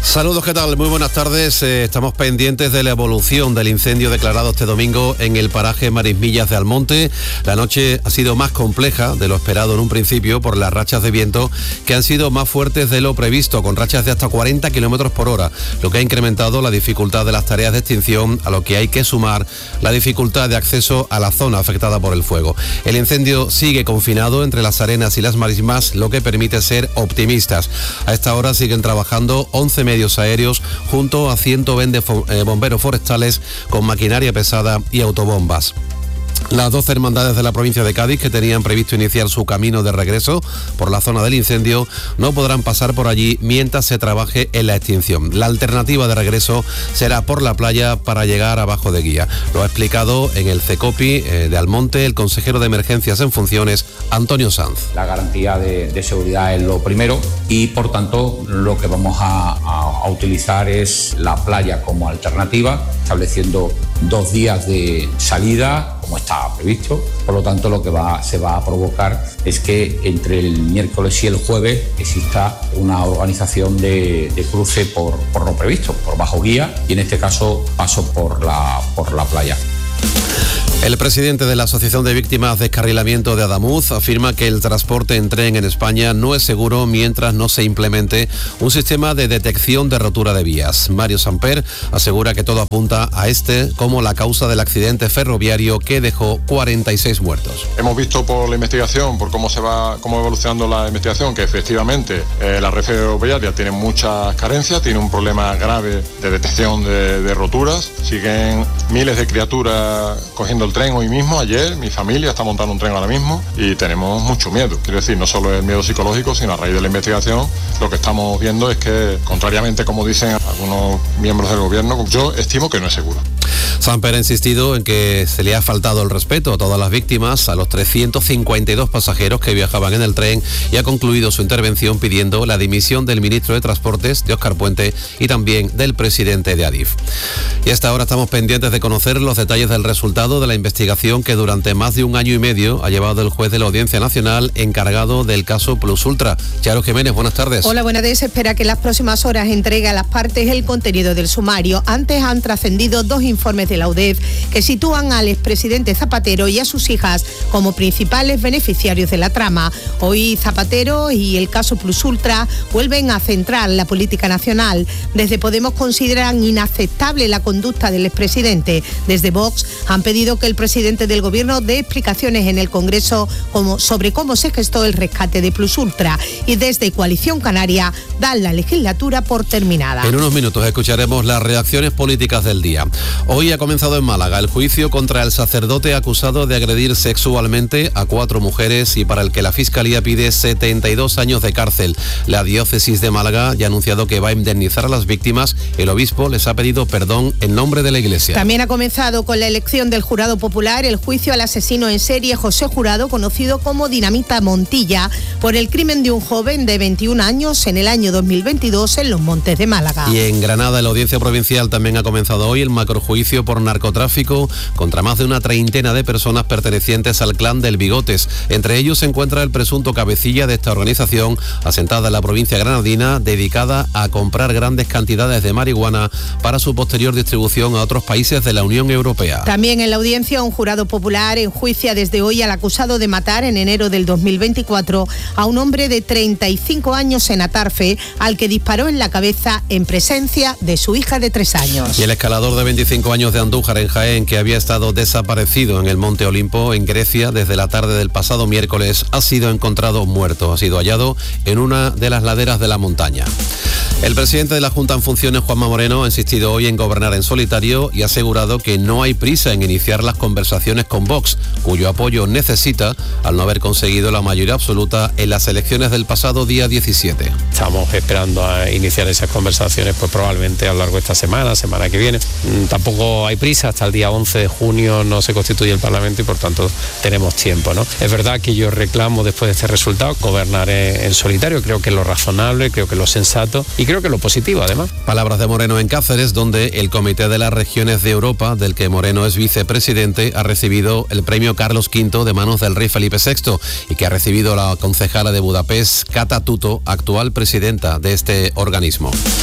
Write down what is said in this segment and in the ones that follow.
Saludos, ¿qué tal? Muy buenas tardes. Estamos pendientes de la evolución del incendio declarado este domingo en el paraje Marismillas de Almonte. La noche ha sido más compleja de lo esperado en un principio por las rachas de viento que han sido más fuertes de lo previsto, con rachas de hasta 40 kilómetros por hora, lo que ha incrementado la dificultad de las tareas de extinción, a lo que hay que sumar la dificultad de acceso a la zona afectada por el fuego. El incendio sigue confinado entre las Arenas y las Marismas, lo que permite ser optimistas. A esta hora siguen trabajando 11 medios aéreos junto a 120 bomberos forestales con maquinaria pesada y autobombas. Las 12 hermandades de la provincia de Cádiz que tenían previsto iniciar su camino de regreso por la zona del incendio no podrán pasar por allí mientras se trabaje en la extinción. La alternativa de regreso será por la playa para llegar a Bajo de Guía. Lo ha explicado en el CECOPI de Almonte el consejero de Emergencias en funciones, Antonio Sanz. La garantía de seguridad es lo primero y por tanto lo que vamos a utilizar es la playa como alternativa, estableciendo 2 días de salida como está previsto. Por lo tanto, lo que se va a provocar es que entre el miércoles y el jueves exista una organización de cruce por lo previsto, por Bajo Guía, y en este caso paso por la playa. El presidente de la Asociación de Víctimas de Descarrilamiento de Adamuz afirma que el transporte en tren en España no es seguro mientras no se implemente un sistema de detección de rotura de vías. Mario Samper asegura que todo apunta a este como la causa del accidente ferroviario que dejó 46 muertos. Hemos visto por la investigación, por cómo evolucionando la investigación, que efectivamente la red ferroviaria tiene muchas carencias, tiene un problema grave de detección de roturas. Siguen miles de criaturas cogiendo el tren hoy mismo. Ayer mi familia está montando un tren ahora mismo y tenemos mucho miedo. Quiero decir, no solo el miedo psicológico, sino a raíz de la investigación lo que estamos viendo es que, contrariamente como dicen algunos miembros del gobierno, yo estimo que no es seguro. Samper ha insistido en que se le ha faltado el respeto a todas las víctimas, a los 352 pasajeros que viajaban en el tren, y ha concluido su intervención pidiendo la dimisión del ministro de Transportes, de Óscar Puente, y también del presidente de Adif. Y hasta ahora estamos pendientes de conocer los detalles del resultado de la investigación que durante más de 1 año y medio ha llevado el juez de la Audiencia Nacional encargado del caso Plus Ultra. Charo Jiménez, buenas tardes. Hola, buenas tardes. Se espera que en las próximas horas entregue a las partes el contenido del sumario. Antes han trascendido 2 informes de la UDEF que sitúan al expresidente Zapatero y a sus hijas como principales beneficiarios de la trama. Hoy Zapatero y el caso Plus Ultra vuelven a centrar la política nacional. Desde Podemos consideran inaceptable la conducta del expresidente. Desde Vox han pedido que el presidente del gobierno dé explicaciones en el Congreso sobre cómo se gestó el rescate de Plus Ultra, y desde Coalición Canaria dan la legislatura por terminada. En unos minutos escucharemos las reacciones políticas del día. Hoy ha comenzado en Málaga el juicio contra el sacerdote acusado de agredir sexualmente a 4 mujeres y para el que la Fiscalía pide 72 años de cárcel. La diócesis de Málaga ya ha anunciado que va a indemnizar a las víctimas. El obispo les ha pedido perdón en nombre de la Iglesia. También ha comenzado con la elección del jurado popular el juicio al asesino en serie José Jurado, conocido como Dinamita Montilla, por el crimen de un joven de 21 años en el año 2022 en Los Montes de Málaga. Y en Granada, la Audiencia Provincial también ha comenzado hoy el macrojuicio por narcotráfico contra más de una treintena de personas pertenecientes al clan del Bigotes. Entre ellos se encuentra el presunto cabecilla de esta organización, asentada en la provincia granadina, dedicada a comprar grandes cantidades de marihuana para su posterior distribución a otros países de la Unión Europea. También en la audiencia un jurado popular enjuicia desde hoy al acusado de matar en enero del 2024 a un hombre de 35 años en Atarfe, al que disparó en la cabeza en presencia de su hija de 3 años. Y el escalador de 25 años de Andújar, en Jaén, que había estado desaparecido en el Monte Olimpo, en Grecia, desde la tarde del pasado miércoles, ha sido encontrado muerto. Ha sido hallado en una de las laderas de la montaña. El presidente de la Junta en funciones, Juanma Moreno, ha insistido hoy en gobernar en solitario y ha asegurado que no hay prisa en iniciar las conversaciones con Vox, cuyo apoyo necesita al no haber conseguido la mayoría absoluta en las elecciones del pasado día 17. Estamos esperando a iniciar esas conversaciones pues probablemente a lo largo de esta semana que viene. Tampoco hay prisa, hasta el día 11 de junio no se constituye el Parlamento y por tanto tenemos tiempo, ¿no? Es verdad que yo reclamo después de este resultado gobernar en solitario, creo que es lo razonable, creo que es lo sensato y creo que es lo positivo además. Palabras de Moreno en Cáceres, donde el Comité de las Regiones de Europa, del que Moreno es vicepresidente, ha recibido el premio Carlos V de manos del rey Felipe VI y que ha recibido la concejala de Budapest, Kata Tuto, actual presidenta de este organismo.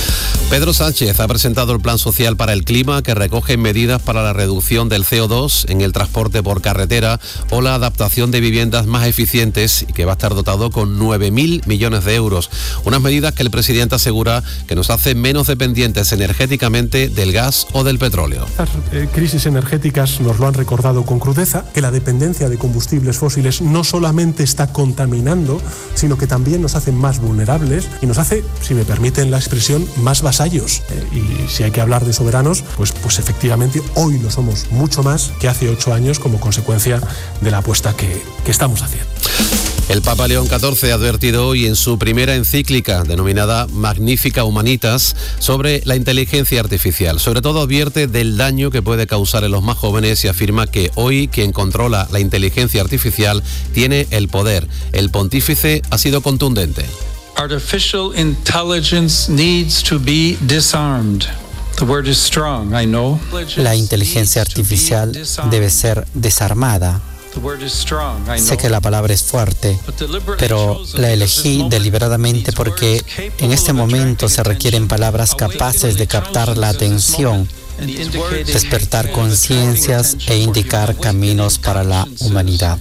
Pedro Sánchez ha presentado el Plan Social para el Clima, que recoge medidas para la reducción del CO2 en el transporte por carretera o la adaptación de viviendas más eficientes, y que va a estar dotado con 9.000 millones de euros. Unas medidas que el presidente asegura que nos hacen menos dependientes energéticamente del gas o del petróleo. Las crisis energéticas nos lo han recordado con crudeza, que la dependencia de combustibles fósiles no solamente está contaminando, sino que también nos hace más vulnerables y nos hace, si me permiten la expresión, más vasallos. Y si hay que hablar de soberanos, pues efectivamente hoy lo somos mucho más que hace 8 años como consecuencia de la apuesta que estamos haciendo. El Papa León XIV ha advertido hoy en su primera encíclica, denominada Magnificat Humanitas, sobre la inteligencia artificial. Sobre todo advierte del daño que puede causar en los más jóvenes y afirma que hoy quien controla la inteligencia artificial tiene el poder. El pontífice ha sido contundente. Artificial intelligence needs to be disarmed. The word is strong, I know. La inteligencia artificial debe ser desarmada. Sé que la palabra es fuerte, pero la elegí deliberadamente porque en este momento se requieren palabras capaces de captar la atención, despertar conciencias e indicar caminos para la humanidad.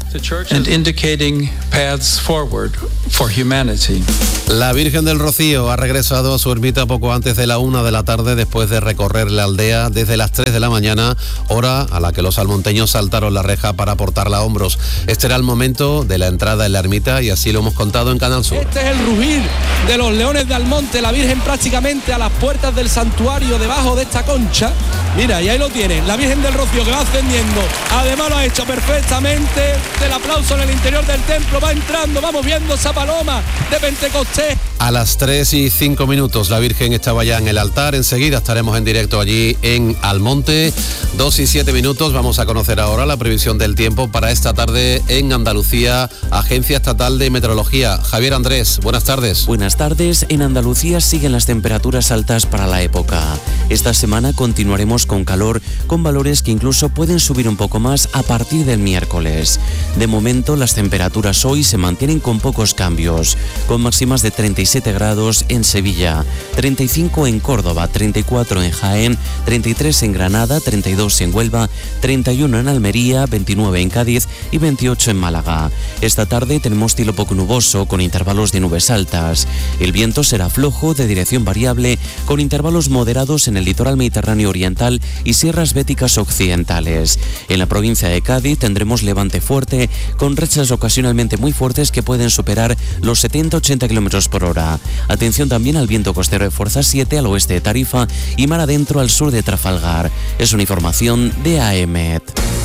La Virgen del Rocío ha regresado a su ermita poco antes de la 1 de la tarde, después de recorrer la aldea desde las 3 de la mañana, hora a la que los almonteños saltaron la reja para portarla a hombros. Este era el momento de la entrada en la ermita y así lo hemos contado en Canal Sur. Este es el rugir de los leones de Almonte, la Virgen prácticamente a las puertas del santuario, debajo de esta concha. Mira, y ahí lo tienen, la Virgen del Rocío que va ascendiendo. Además lo ha hecho perfectamente. El aplauso en el interior del templo, va entrando, vamos viendo esa paloma de Pentecostés. A las 3:05 la Virgen estaba ya en el altar. Enseguida estaremos en directo allí en Almonte. 2:07, vamos a conocer ahora la previsión del tiempo para esta tarde en Andalucía. Agencia Estatal de Meteorología. Javier Andrés, buenas tardes. Buenas tardes. En Andalucía siguen las temperaturas altas para la época. Esta semana continuaremos con calor, con valores que incluso pueden subir un poco más a partir del miércoles. De momento las temperaturas hoy se mantienen con pocos cambios, con máximas de 37 grados en Sevilla, 35 en Córdoba, 34 en Jaén, 33 en Granada, 32 en Huelva, 31 en Almería, 29 en Cádiz y 28 en Málaga. Esta tarde tenemos cielo poco nuboso con intervalos de nubes altas. El viento será flojo de dirección variable con intervalos moderados en el litoral mediterráneo oriental y sierras béticas occidentales. En la provincia de Cádiz tendremos levante fuerte con rachas ocasionalmente muy fuertes que pueden superar los 70-80 km por hora. Atención también al viento costero de fuerza 7 al oeste de Tarifa y mar adentro al sur de Trafalgar. Es una información de AEMET.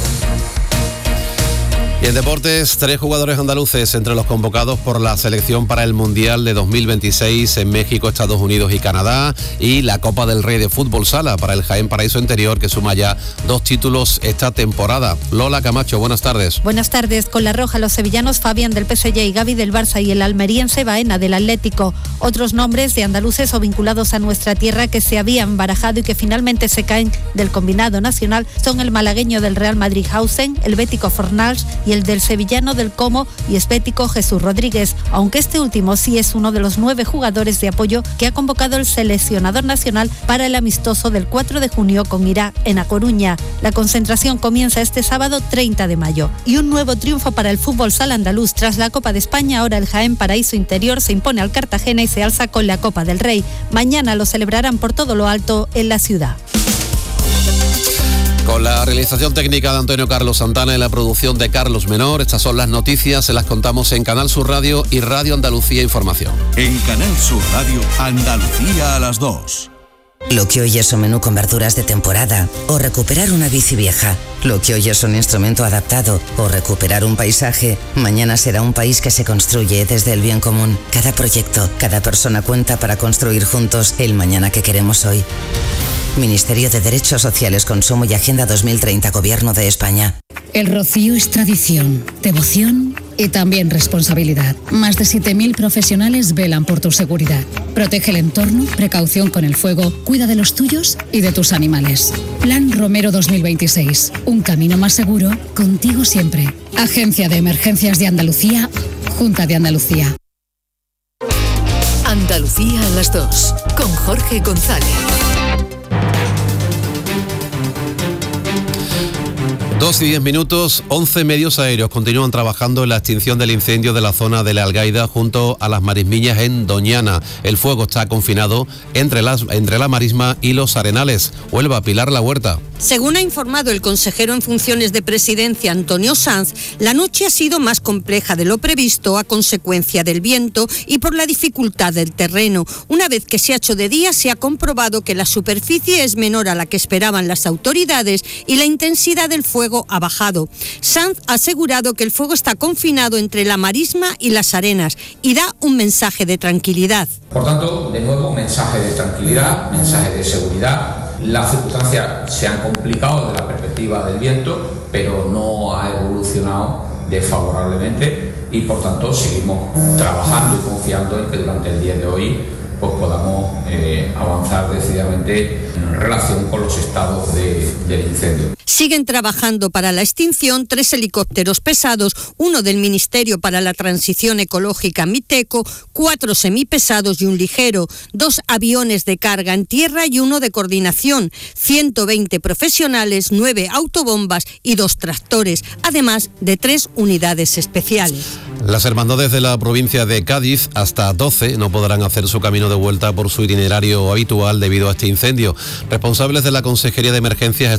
Y en deportes, 3 jugadores andaluces entre los convocados por la selección para el Mundial de 2026 en México, Estados Unidos y Canadá, y la Copa del Rey de Fútbol Sala para el Jaén Paraíso Interior, que suma ya 2 títulos esta temporada. Lola Camacho, buenas tardes. Buenas tardes. Con la roja, los sevillanos Fabián del PSG y Gavi del Barça y el almeriense Baena del Atlético. Otros nombres de andaluces o vinculados a nuestra tierra que se habían barajado y que finalmente se caen del combinado nacional son el malagueño del Real Madrid Hausen, el bético Fornals y el del sevillano del Como y esbético Jesús Rodríguez, aunque este último sí es uno de los 9 jugadores de apoyo que ha convocado el seleccionador nacional para el amistoso del 4 de junio con Irak en A Coruña. La concentración comienza este sábado 30 de mayo. Y un nuevo triunfo para el fútbol sala andaluz. Tras la Copa de España, ahora el Jaén Paraíso Interior se impone al Cartagena y se alza con la Copa del Rey. Mañana lo celebrarán por todo lo alto en la ciudad. Con la realización técnica de Antonio Carlos Santana y la producción de Carlos Menor, estas son las noticias, se las contamos en Canal Sur Radio y Radio Andalucía Información. En Canal Sur Radio, Andalucía a las 2. Lo que hoy es un menú con verduras de temporada o recuperar una bici vieja. Lo que hoy es un instrumento adaptado o recuperar un paisaje, mañana será un país que se construye desde el bien común. Cada proyecto, cada persona cuenta para construir juntos el mañana que queremos hoy. Ministerio de Derechos Sociales, Consumo y Agenda 2030, Gobierno de España. El Rocío es tradición, devoción y también responsabilidad. Más de 7.000 profesionales velan por tu seguridad. Protege el entorno, precaución con el fuego, cuida de los tuyos y de tus animales. Plan Romero 2026. Un camino más seguro, contigo siempre. Agencia de Emergencias de Andalucía, Junta de Andalucía. Andalucía a las 2, con Jorge González. 2:10, 11 medios aéreos continúan trabajando en la extinción del incendio de la zona de La Algaida junto a las Marismiñas en Doñana. El fuego está confinado entre la Marisma y los Arenales. Huelva, Pilar La Huerta. Según ha informado el consejero en funciones de presidencia, Antonio Sanz, la noche ha sido más compleja de lo previsto a consecuencia del viento y por la dificultad del terreno. Una vez que se ha hecho de día, se ha comprobado que la superficie es menor a la que esperaban las autoridades y la intensidad del fuego ha bajado. Sanz ha asegurado que el fuego está confinado entre la Marisma y las Arenas y da un mensaje de tranquilidad. Por tanto, de nuevo, mensaje de tranquilidad, mensaje de seguridad. Las circunstancias se han complicado desde la perspectiva del viento, pero no ha evolucionado desfavorablemente y por tanto seguimos trabajando y confiando en que durante el día de hoy pues podamos avanzar decididamente en relación con los estados del incendio. Siguen trabajando para la extinción 3 helicópteros pesados, uno del Ministerio para la Transición Ecológica Miteco, 4 semipesados y un ligero, 2 aviones de carga en tierra y uno de coordinación, 120 profesionales, 9 autobombas y 2 tractores, además de 3 unidades especiales. Las hermandades de la provincia de Cádiz, hasta 12, no podrán hacer su camino de vuelta por su itinerario habitual debido a este incendio. Responsables de la Consejería de Emergencias